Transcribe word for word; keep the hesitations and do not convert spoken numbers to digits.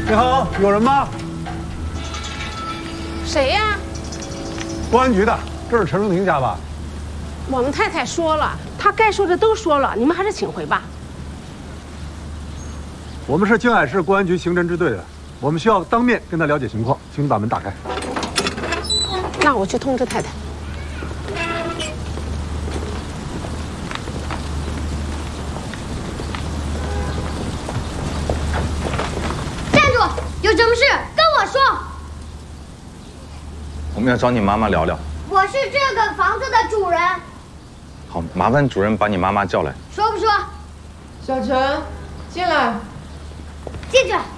你好，有人吗？ 谁呀？ 公安局的，这是陈淑婷家吧？ 我们太太说了，她该说的都说了，你们还是请回吧。 我们是静海市公安局刑侦支队的，我们需要当面跟他了解情况，请你把门打开。 那我去通知太太。 站住！有什么事跟我说。 我们要找你妈妈聊聊。 我是这个房子的主人。 好，麻烦主任把你妈妈叫来。 说不说？ 小陈，进来。 进去。